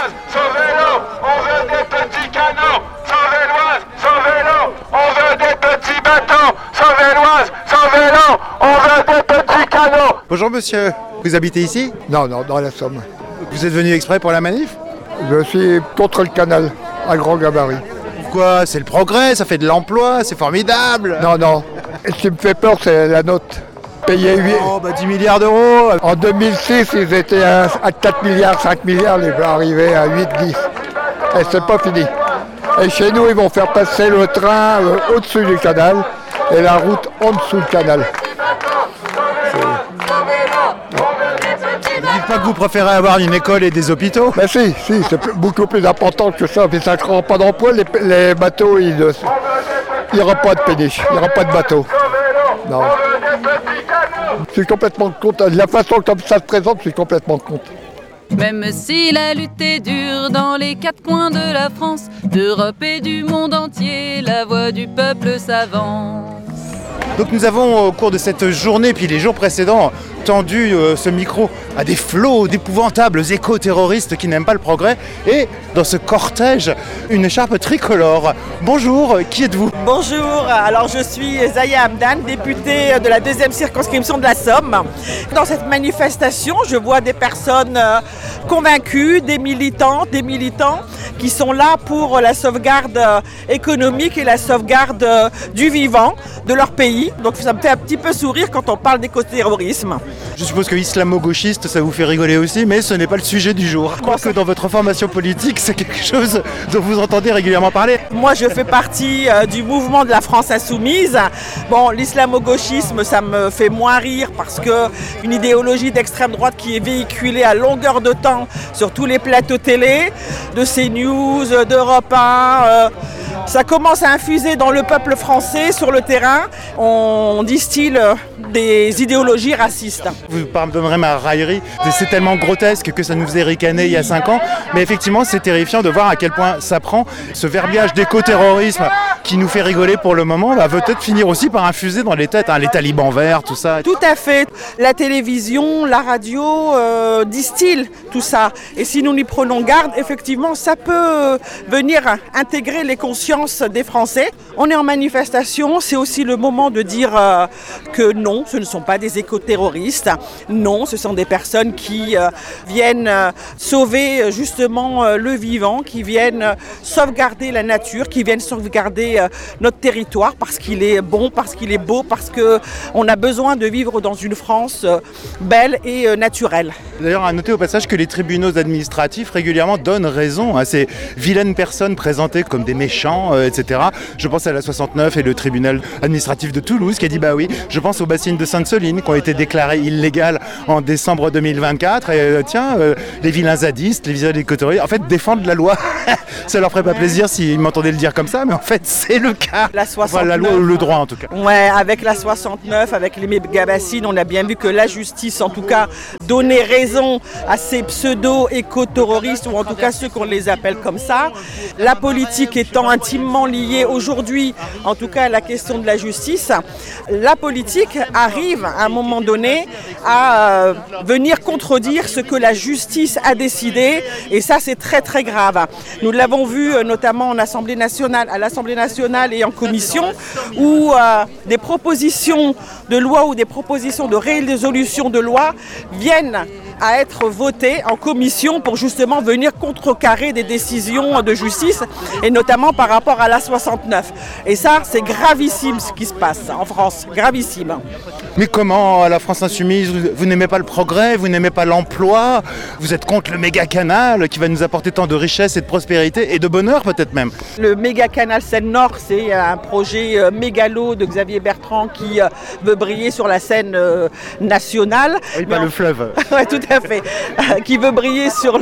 sauvez-l'eau, on veut des petits canots. Sauvez-l'Oise, sauvez-l'eau, on veut des petits bateaux. Sauvez-l'Oise, sauvez-l'eau, on veut des petits canots. Bonjour monsieur, vous habitez ici ? Non, dans la Somme. Vous êtes venu exprès pour la manif ? Je suis contre le canal, à grand gabarit. Pourquoi ? C'est le progrès, ça fait de l'emploi, c'est formidable. Non. Et ce qui me fait peur, c'est la note. Payer 10 milliards d'euros. En 2006, ils étaient à 4 milliards, 5 milliards, ils vont arriver à 8, 10. Et c'est pas fini. Et chez nous, ils vont faire passer le train au-dessus du canal et la route en dessous du canal. Vous dites pas que vous préférez avoir une école et des hôpitaux ? Ben si, c'est beaucoup plus important que ça. Mais ça ne créera pas d'emploi, les bateaux, il n'y aura pas de péniche, il n'y aura pas de bateau. Non. Je suis complètement contre. De la façon comme ça se présente, je suis complètement contre. Même si la lutte est dure dans les quatre coins de la France, d'Europe et du monde entier, la voix du peuple s'avance. Donc nous avons au cours de cette journée, puis les jours précédents, tendu ce micro à des flots d'épouvantables éco-terroristes qui n'aiment pas le progrès. Et dans ce cortège, une écharpe tricolore. Bonjour, qui êtes-vous ? Bonjour, alors je suis Zaya Hamdan, députée de la 2e circonscription de la Somme. Dans cette manifestation, je vois des personnes convaincues, des militants qui sont là pour la sauvegarde économique et la sauvegarde du vivant de leur pays. Donc ça me fait un petit peu sourire quand on parle d'éco-terrorisme. Je suppose que islamo-gauchiste, ça vous fait rigoler aussi, mais ce n'est pas le sujet du jour. Je crois que dans votre formation politique, c'est quelque chose dont vous entendez régulièrement parler. Moi, je fais partie du mouvement de la France insoumise. Bon, l'islamo-gauchisme, ça me fait moins rire parce que une idéologie d'extrême droite qui est véhiculée à longueur de temps sur tous les plateaux télé, de CNews, d'Europe 1, ça commence à infuser dans le peuple français sur le terrain. On distille des idéologies racistes. Vous pardonnerez ma raillerie, c'est tellement grotesque que ça nous faisait ricaner il y a 5 ans. Mais effectivement, c'est terrifiant de voir à quel point ça prend. Ce verbiage d'éco-terrorisme qui nous fait rigoler pour le moment va peut-être finir aussi par infuser dans les têtes, les talibans verts, tout ça. Tout à fait. La télévision, la radio distillent tout ça. Et si nous n'y prenons garde, effectivement, ça peut venir intégrer les consciences des Français. On est en manifestation, c'est aussi le moment de dire que non, ce ne sont pas des éco-terroristes. Non, ce sont des personnes qui viennent sauver justement le vivant, qui viennent sauvegarder la nature, qui viennent sauvegarder notre territoire parce qu'il est bon, parce qu'il est beau, parce qu'on a besoin de vivre dans une France belle et naturelle. D'ailleurs, à noter au passage que les tribunaux administratifs régulièrement donnent raison à ces vilaines personnes présentées comme des méchants, etc. Je pense à la 69 et le tribunal administratif de Toulouse qui a dit bah oui. Je pense aux bassines de Sainte-Soline qui ont été déclarées illégales en décembre 2024. Et les vilains zadistes, les vilains éco-terroristes, en fait, défendent la loi. Ça leur ferait pas plaisir s'ils m'entendaient le dire comme ça, mais en fait, c'est le cas. La 69, la loi ou le droit en tout cas. Ouais, avec la 69, avec les méga-bassines, on a bien vu que la justice, en tout cas, donnait raison à ces pseudo-éco-terroristes, ou en tout cas ceux qu'on les appelle comme ça. La politique étant intimement liée aujourd'hui, en tout cas à la question de la justice, la politique arrive à un moment donné à venir contredire ce que la justice a décidé, et ça c'est très très grave. Nous l'avons vu notamment à l'Assemblée nationale et en commission, où des propositions de loi ou des propositions de résolution de loi viennent à être votées en commission pour justement venir contrecarrer des décisions de justice, et notamment par rapport à la 69. Et ça, c'est gravissime ce qui se passe en France, gravissime. Mais comment, la France insoumise, vous n'aimez pas le progrès, vous n'aimez pas l'emploi, vous êtes contre le méga canal qui va nous apporter tant de richesse et de prospérité et de bonheur peut-être même. Le méga canal Seine-Nord, c'est un projet mégalo de Xavier Bertrand qui veut briller sur la scène nationale. Oui, pas le fleuve. Oui, tout à fait. Qui veut briller sur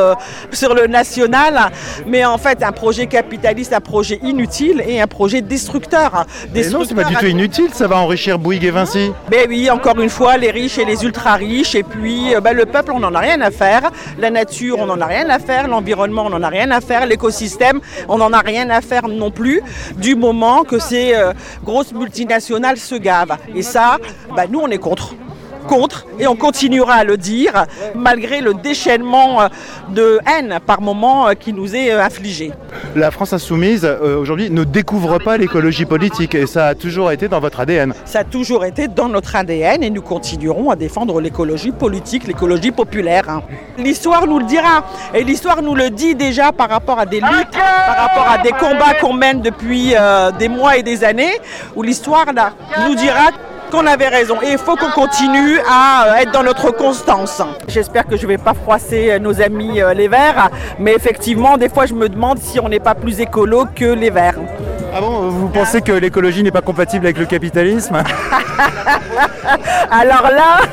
le national, mais en fait un projet capitaliste, un projet inutile et un projet destructeur. Mais non, c'est pas du tout inutile, ça va enrichir Bouygues et Vinci. Ben oui, encore une fois, les riches et les ultra-riches, et puis le peuple, on n'en a rien à faire, la nature, on n'en a rien à faire, l'environnement, on n'en a rien à faire, l'écosystème, on n'en a rien à faire non plus, du moment que ces grosses multinationales se gavent. Et ça, nous, on est contre. contre et on continuera à le dire malgré le déchaînement de haine par moment qui nous est infligé. La France insoumise, aujourd'hui, ne découvre pas l'écologie politique et ça a toujours été dans votre ADN. Ça a toujours été dans notre ADN et nous continuerons à défendre l'écologie politique, l'écologie populaire. L'histoire nous le dira et l'histoire nous le dit déjà par rapport à des luttes, par rapport à des combats qu'on mène depuis des mois et des années où l'histoire nous dira qu'on avait raison et il faut qu'on continue à être dans notre constance. J'espère que je ne vais pas froisser nos amis les Verts, mais effectivement, des fois je me demande si on n'est pas plus écolo que les Verts. Ah bon, vous pensez que l'écologie n'est pas compatible avec le capitalisme? Alors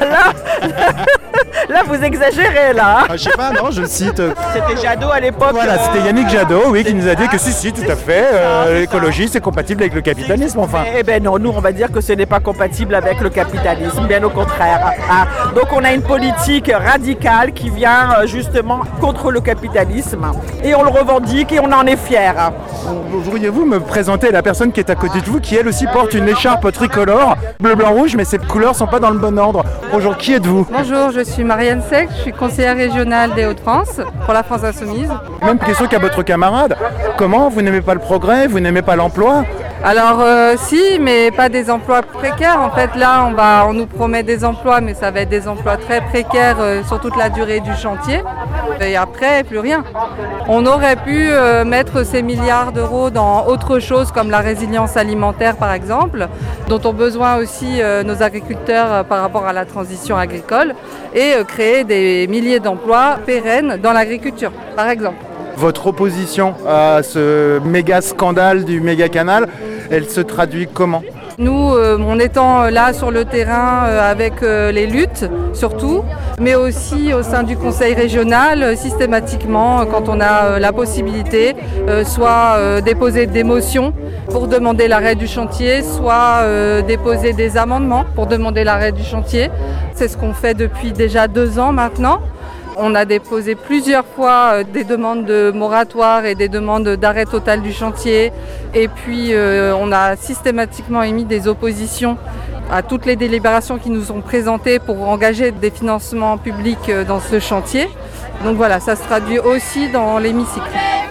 là, vous exagérez là. Je sais pas, non, je cite. C'était Jadot à l'époque. Voilà, c'était Yannick Jadot, oui, qui nous a dit que si, tout à fait, l'écologie c'est compatible avec le capitalisme, enfin. Eh ben non, nous on va dire que ce n'est pas compatible avec le capitalisme, bien au contraire. Donc on a une politique radicale qui vient justement contre le capitalisme et on le revendique et on en est fiers. Pourriez-vous me présenter la personne qui est à côté de vous, qui elle aussi porte une écharpe tricolore, bleu, blanc, rouge, mais ces couleurs sont pas dans le bon ordre. Bonjour, qui êtes-vous? Bonjour, je suis Marianne Sec, je suis conseillère régionale des Hauts-de-France pour la France Insoumise. Même question qu'à votre camarade. Comment? Vous n'aimez pas le progrès? Vous n'aimez pas l'emploi? Alors si, mais pas des emplois précaires. En fait, là, on nous promet des emplois, mais ça va être des emplois très précaires sur toute la durée du chantier. Et après, plus rien. On aurait pu mettre ces milliards d'euros dans autre chose, comme la résilience alimentaire, par exemple, dont ont besoin aussi nos agriculteurs par rapport à la transition agricole, et créer des milliers d'emplois pérennes dans l'agriculture, par exemple. Votre opposition à ce méga scandale du méga canal, elle se traduit comment? Nous, en étant là sur le terrain avec les luttes surtout, mais aussi au sein du conseil régional, systématiquement, quand on a la possibilité, soit déposer des motions pour demander l'arrêt du chantier, soit déposer des amendements pour demander l'arrêt du chantier. C'est ce qu'on fait depuis déjà 2 ans maintenant. On a déposé plusieurs fois des demandes de moratoire et des demandes d'arrêt total du chantier. Et puis on a systématiquement émis des oppositions à toutes les délibérations qui nous sont présentées pour engager des financements publics dans ce chantier. Donc voilà, ça se traduit aussi dans l'hémicycle.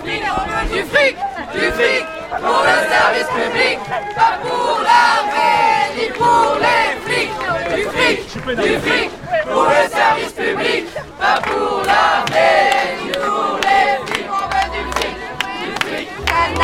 Du fric pour le service public, pas pour l'armée ni pour les flics. Du fric